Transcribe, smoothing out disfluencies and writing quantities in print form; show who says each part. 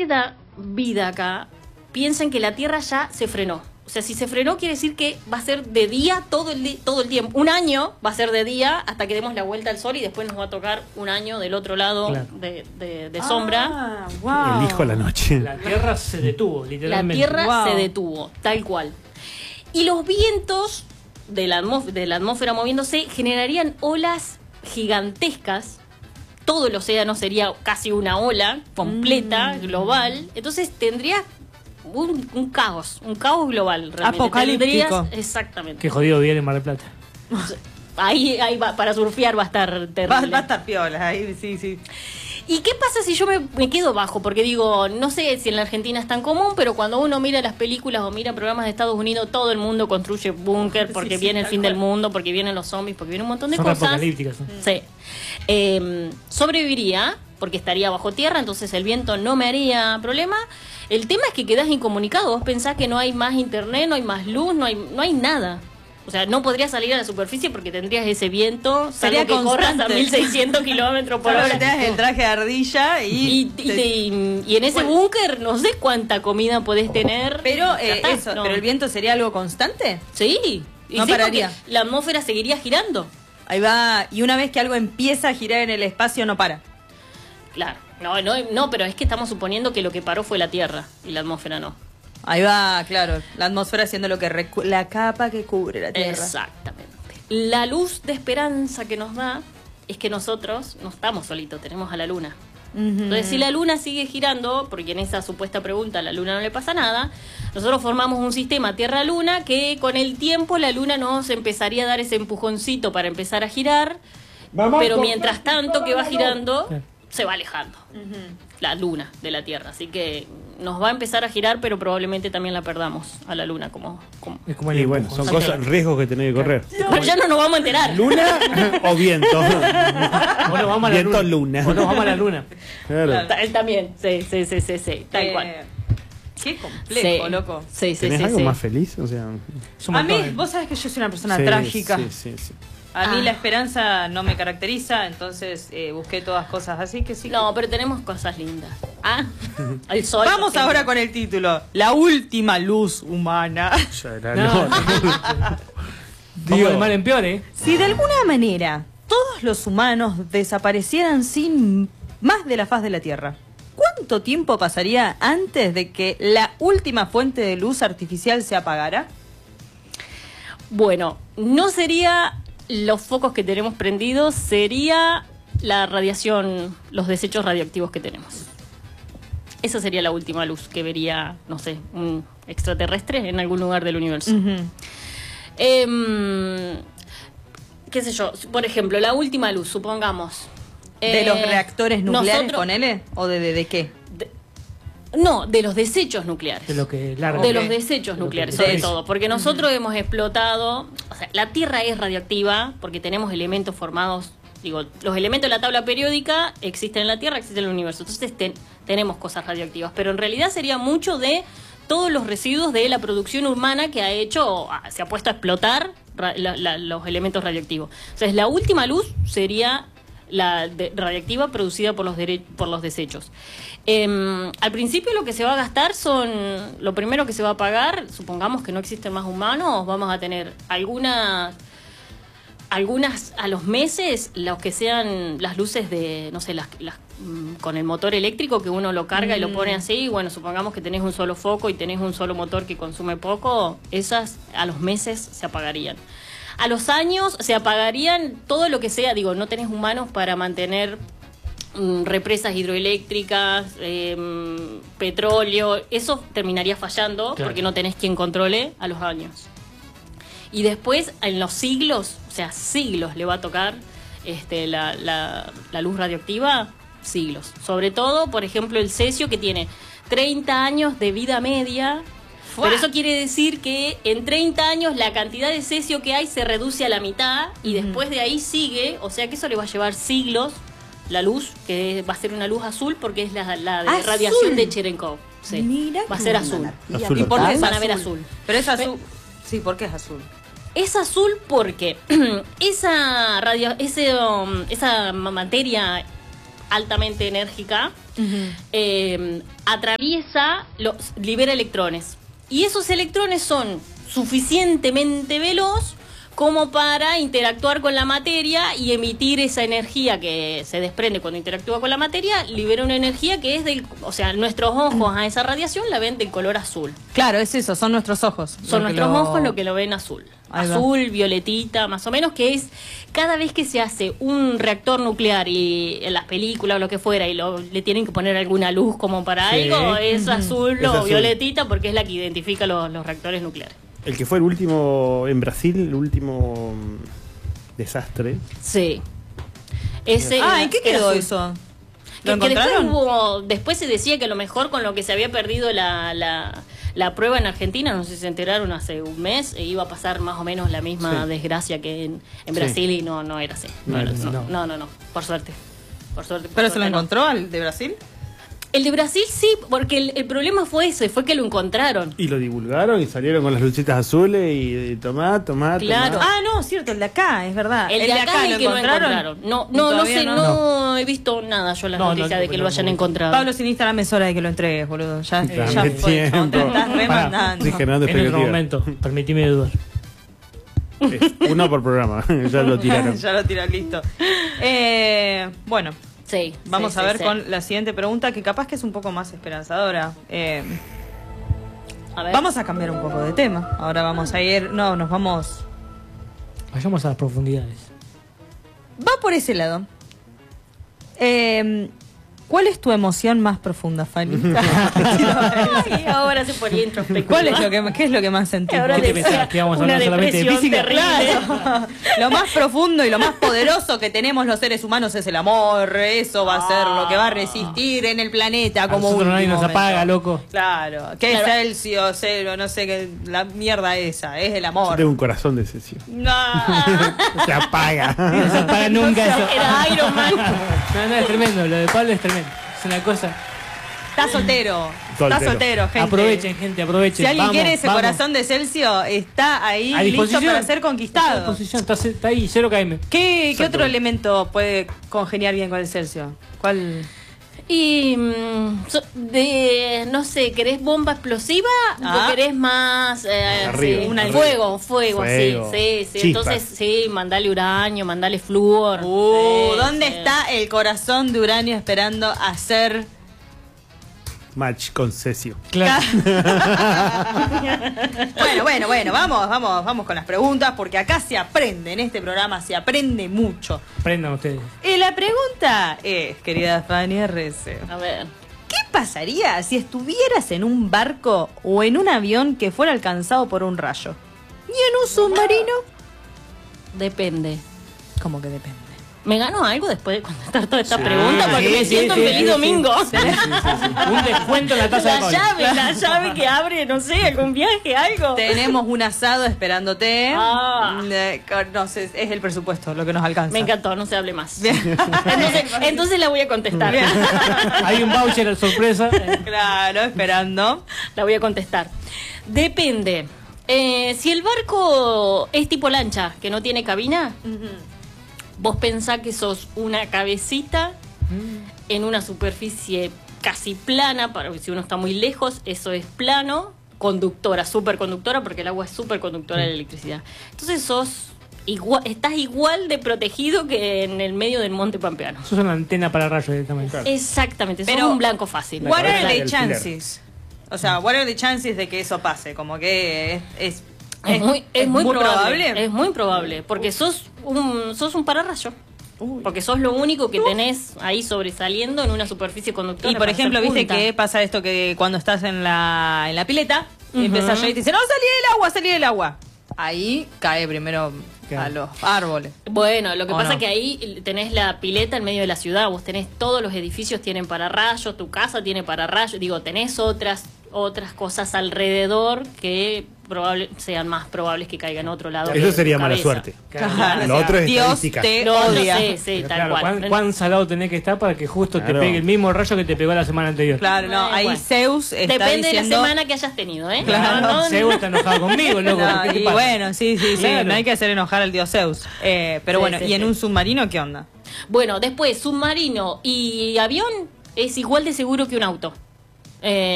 Speaker 1: queda vida acá, piensen que la Tierra ya se frenó. O sea, si se frenó quiere decir que va a ser de día todo el tiempo. Un año va a ser de día hasta que demos la vuelta al sol y después nos va a tocar un año del otro lado de sombra.
Speaker 2: Wow.
Speaker 3: Elijo la noche.
Speaker 2: La Tierra se detuvo, literalmente.
Speaker 1: La Tierra se detuvo, tal cual. Y los vientos de la atmósfera moviéndose generarían olas gigantescas. Todo el océano sería casi una ola completa, global. Entonces tendría un caos global. Realmente.
Speaker 4: Apocalíptico.
Speaker 1: Exactamente.
Speaker 2: Qué jodido viene en Mar del Plata.
Speaker 1: Ahí va, para surfear va a estar terrible.
Speaker 4: Va a estar piola, ahí sí.
Speaker 1: ¿Y qué pasa si yo me quedo bajo? Porque digo, no sé si en la Argentina es tan común, pero cuando uno mira las películas o mira programas de Estados Unidos, todo el mundo construye búnker porque viene el fin del mundo, porque vienen los zombies, porque viene un montón de cosas.
Speaker 2: Apocalípticas, ¿no?
Speaker 1: Sí. Sobreviviría, porque estaría bajo tierra, entonces el viento no me haría problema. El tema es que quedás incomunicado. Vos pensás que no hay más internet, no hay más luz, no hay nada. O sea, no podrías salir a la superficie porque tendrías ese viento.
Speaker 4: Sería
Speaker 1: que corras a
Speaker 4: constante.
Speaker 1: 1600 kilómetros por hora.
Speaker 4: Te das el traje de ardilla y
Speaker 1: en ese búnker no sé cuánta comida podés tener.
Speaker 4: Pero
Speaker 1: No.
Speaker 4: ¿pero el viento sería algo constante?
Speaker 1: Sí. Y
Speaker 4: No
Speaker 1: sí,
Speaker 4: pararía.
Speaker 1: porque la atmósfera seguiría girando.
Speaker 4: Ahí va, y una vez que algo empieza a girar en el espacio no para.
Speaker 1: Claro. No, pero es que estamos suponiendo que lo que paró fue la Tierra y la atmósfera no.
Speaker 4: Ahí va, claro, la atmósfera haciendo lo que la capa que cubre la Tierra.
Speaker 1: Exactamente. La luz de esperanza que nos da es que nosotros no estamos solitos, tenemos a la Luna. Entonces, si la Luna sigue girando, porque en esa supuesta pregunta a la Luna no le pasa nada, nosotros formamos un sistema Tierra-Luna que con el tiempo la Luna nos empezaría a dar ese empujoncito para empezar a girar, pero mientras tanto que va girando, se va alejando la Luna de la Tierra. Así que nos va a empezar a girar, pero probablemente también la perdamos a la Luna.
Speaker 2: Es como el
Speaker 3: Y bueno, son cosas, riesgos que tenés que correr.
Speaker 1: Pero ya no nos vamos a enterar.
Speaker 3: ¿Luna o viento?
Speaker 2: O nos vamos a la
Speaker 3: Viento,
Speaker 2: luna.
Speaker 3: luna.
Speaker 2: O nos vamos a la Luna.
Speaker 3: Claro.
Speaker 1: Él también, sí, tal cual.
Speaker 4: Qué complejo,
Speaker 1: Sí.
Speaker 4: loco.
Speaker 1: Sí.
Speaker 3: ¿Tenés algo más feliz? O sea,
Speaker 4: A mí, vos sabés que yo soy una persona
Speaker 3: sí,
Speaker 4: trágica.
Speaker 3: Sí.
Speaker 4: A mí la esperanza no me caracteriza, entonces busqué todas cosas así que sí.
Speaker 1: No, pero tenemos cosas lindas. El sol.
Speaker 4: Vamos ahora con el título. La última luz humana.
Speaker 3: Ya era,
Speaker 2: No. Vamos de mal en peor, ¿eh?
Speaker 4: Si de alguna manera todos los humanos desaparecieran sin más de la faz de la Tierra, ¿cuánto tiempo pasaría antes de que la última fuente de luz artificial se apagara?
Speaker 1: Bueno, no sería los focos que tenemos prendidos, sería la radiación, los desechos radioactivos que tenemos. Esa sería la última luz que vería, no sé, un extraterrestre en algún lugar del universo. Qué sé yo, por ejemplo, la última luz, supongamos.
Speaker 4: ¿De los reactores nucleares,
Speaker 1: nosotros-
Speaker 4: ponele? ¿O de qué?
Speaker 1: No, de los desechos nucleares.
Speaker 2: De lo que larga.
Speaker 1: De
Speaker 4: Ok.
Speaker 1: los desechos
Speaker 2: De lo
Speaker 1: nucleares,
Speaker 2: que-
Speaker 1: sobre
Speaker 2: de eso.
Speaker 1: todo, porque nosotros hemos explotado, o sea, la Tierra es radioactiva porque tenemos elementos formados, digo, los elementos de la tabla periódica existen en la Tierra, existen en el universo, entonces tenemos cosas radioactivas, pero en realidad sería mucho de todos los residuos de la producción humana que ha hecho, se ha puesto a explotar los elementos radioactivos. Entonces, la última luz sería la radiactiva producida por los desechos. Al principio lo que se va a gastar lo primero que se va a pagar, supongamos que no existen más humanos, vamos a tener algunas a los meses, los que sean las luces de, no sé, las con el motor eléctrico que uno lo carga y lo pone así, y bueno, supongamos que tenés un solo foco y tenés un solo motor que consume poco, esas a los meses se apagarían. A los años se apagarían todo lo que sea, digo, no tenés humanos para mantener represas hidroeléctricas, petróleo, eso terminaría fallando,
Speaker 2: claro,
Speaker 1: porque no tenés quien controle a los años. Y después, en los siglos, o sea, siglos le va a tocar la luz radioactiva, siglos. Sobre todo, por ejemplo, el cesio, que tiene 30 años de vida media. Pero eso quiere decir que en 30 años la cantidad de cesio que hay se reduce a la mitad y después de ahí sigue, o sea que eso le va a llevar siglos, la luz, que va a ser una luz azul porque es la de
Speaker 4: ¿Azul?
Speaker 1: radiación de Cherenkov. Sí.
Speaker 4: Mira,
Speaker 1: va a ser azul.
Speaker 3: Azul
Speaker 1: ¿Y por qué
Speaker 3: total.
Speaker 1: van a ver azul?
Speaker 4: Pero es azul. Sí, ¿por qué es azul?
Speaker 1: Es azul porque esa materia altamente enérgica, libera electrones. Y esos electrones son suficientemente veloz como para interactuar con la materia y emitir esa energía que se desprende cuando interactúa con la materia, libera una energía que es o sea, nuestros ojos a esa radiación la ven del color azul.
Speaker 4: Claro, es eso, son nuestros ojos.
Speaker 1: Son nuestros ojos lo que lo ven azul. Azul, violetita, más o menos, que es cada vez que se hace un reactor nuclear y en las películas o lo que fuera y le tienen que poner alguna luz como para algo, es azul o violetita porque es la que identifica los reactores nucleares.
Speaker 3: El que fue el último en Brasil, el último desastre.
Speaker 1: Sí.
Speaker 4: ¿En qué quedó eso? ¿Lo encontraron?
Speaker 1: Después se decía que a lo mejor con lo que se había perdido la prueba en Argentina, no sé si se enteraron hace un mes, iba a pasar más o menos la misma desgracia que en Brasil y no era así. No, por suerte.
Speaker 4: ¿Pero se lo encontró el de Brasil?
Speaker 1: El de Brasil sí, porque el problema fue que lo encontraron.
Speaker 3: Y lo divulgaron y salieron con las luchitas azules y tomá.
Speaker 1: Claro.
Speaker 4: Ah, no, cierto, el de acá, es verdad.
Speaker 1: El de acá es el que lo encontraron. No sé, no he visto nada yo las noticias de que lo hayan encontrado.
Speaker 4: Pablo, sin Instagram es hora de que lo entregues, boludo. Ya
Speaker 3: fue.
Speaker 4: Te estás remandando.
Speaker 2: En otro momento, permitime dudar.
Speaker 3: Uno por programa, ya lo tiraron.
Speaker 4: Ya lo tiraron, listo. Bueno.
Speaker 1: Sí,
Speaker 4: vamos a ver con la siguiente pregunta, que capaz que es un poco más esperanzadora.
Speaker 1: A ver.
Speaker 4: Vamos a cambiar un poco de tema. Ahora vamos a ir... nos vamos...
Speaker 2: Vayamos a las profundidades.
Speaker 4: Va por ese lado. ¿Cuál es tu emoción más profunda, Fanny?
Speaker 1: Sí, ahora se ponía introspectiva.
Speaker 4: ¿Qué es lo que más sentís?
Speaker 1: Ahora
Speaker 2: ¿Qué te pensás? ¿Que vamos a hablar solamente de física?
Speaker 4: Claro. Lo más profundo y lo más poderoso que tenemos los seres humanos es el amor. Eso va a ser lo que va a resistir en el planeta como
Speaker 2: nosotros nadie nos apaga, loco.
Speaker 4: Claro. ¿Qué es Celsius, cero, no sé qué? La mierda esa, es el amor.
Speaker 3: Yo tengo un corazón de Celsius.
Speaker 4: No.
Speaker 3: Se apaga.
Speaker 2: No se apaga nunca eso.
Speaker 1: Era Iron Man.
Speaker 2: No, es tremendo. Lo de Pablo es tremendo. Es una cosa.
Speaker 4: Está soltero. Está soltero, gente.
Speaker 2: Aprovechen, gente, aprovechen.
Speaker 4: Si alguien quiere ese corazón de Celsius, está ahí listo para ser conquistado.
Speaker 2: Está ahí, 0 km.
Speaker 4: ¿Qué otro elemento puede congeniar bien con el Celsius? ¿Cuál?
Speaker 1: Y no sé, ¿querés bomba explosiva o querés más fuego, sí.
Speaker 3: Chispas.
Speaker 1: Entonces sí, mandale uranio, mandale flúor.
Speaker 4: ¿Dónde está el corazón de uranio esperando a ser
Speaker 3: match con Cesio?
Speaker 2: Claro.
Speaker 4: Bueno, vamos con las preguntas, porque acá se aprende, en este programa se aprende mucho.
Speaker 2: Aprendan ustedes.
Speaker 4: Y la pregunta es, querida Fanny RC,
Speaker 1: A ver.
Speaker 4: ¿qué pasaría si estuvieras en un barco o en un avión que fuera alcanzado por un rayo? ¿Y en un submarino?
Speaker 1: Depende.
Speaker 4: ¿Cómo que depende?
Speaker 1: ¿Me gano algo después de contestar toda esta pregunta? Porque me siento en feliz domingo.
Speaker 2: Sí. Un descuento en la taza de alcohol.
Speaker 1: La llave que abre, no sé, algún viaje, algo.
Speaker 4: Tenemos un asado esperándote.
Speaker 1: Ah.
Speaker 4: No sé, es el presupuesto lo que nos alcanza.
Speaker 1: Me encantó, no se hable más. Entonces la voy a contestar.
Speaker 2: Hay un voucher sorpresa.
Speaker 4: Claro, esperando.
Speaker 1: La voy a contestar. Depende. Si el barco es tipo lancha, que no tiene cabina, vos pensás que sos una cabecita en una superficie casi plana, si uno está muy lejos, eso es plano, conductora, superconductora, porque el agua es superconductora de la electricidad. Entonces estás igual de protegido que en el medio del monte pampeano.
Speaker 2: Sos una antena para rayos directamente.
Speaker 3: Claro.
Speaker 1: Exactamente, sos
Speaker 4: Pero,
Speaker 1: un blanco fácil.
Speaker 4: What are the
Speaker 3: El
Speaker 4: chances? O sea, what are the chances de que eso pase? Como que es
Speaker 1: muy probable. Es muy probable, porque sos un pararrayo. Porque sos lo único que tenés ahí sobresaliendo en una superficie conductora.
Speaker 4: Y por
Speaker 1: para
Speaker 4: ejemplo,
Speaker 1: hacer
Speaker 4: viste
Speaker 1: punta.
Speaker 4: que pasa esto que cuando estás en la pileta, empieza a llover y te dicen, no, salí del agua. Ahí cae primero a los árboles.
Speaker 1: Bueno, lo que
Speaker 4: ¿O
Speaker 1: pasa
Speaker 4: no?
Speaker 1: que ahí tenés la pileta en medio de la ciudad, vos tenés todos los edificios tienen pararrayos, tu casa tiene pararrayos, tenés otras cosas alrededor que sean más probables que caigan a otro lado.
Speaker 3: Eso
Speaker 1: de
Speaker 3: sería
Speaker 1: tu
Speaker 3: mala
Speaker 1: cabeza.
Speaker 3: suerte.
Speaker 4: Claro.
Speaker 3: Lo otro es
Speaker 4: Dios
Speaker 3: estadística.
Speaker 4: te
Speaker 1: Lo otro
Speaker 4: odia.
Speaker 1: sí, tal
Speaker 2: Claro,
Speaker 1: cual.
Speaker 2: ¿cuán salado tenés que estar para que justo te
Speaker 3: Claro.
Speaker 2: pegue el mismo rayo que te pegó la semana anterior?
Speaker 4: Claro, no, ahí
Speaker 1: Bueno.
Speaker 4: Zeus está
Speaker 1: Depende
Speaker 4: diciendo...
Speaker 1: de la semana que hayas tenido, ¿eh?
Speaker 4: Claro.
Speaker 1: No,
Speaker 2: Zeus está enojado conmigo, loco.
Speaker 4: No,
Speaker 2: ¿Qué te
Speaker 4: y
Speaker 2: pasa?
Speaker 4: bueno, sí,
Speaker 2: Claro.
Speaker 4: no hay que hacer enojar al dios Zeus. Pero
Speaker 1: Sí,
Speaker 4: bueno,
Speaker 1: sí,
Speaker 4: ¿y en
Speaker 1: sí.
Speaker 4: un submarino qué onda?
Speaker 1: Bueno, después, submarino y avión es igual de seguro que un auto.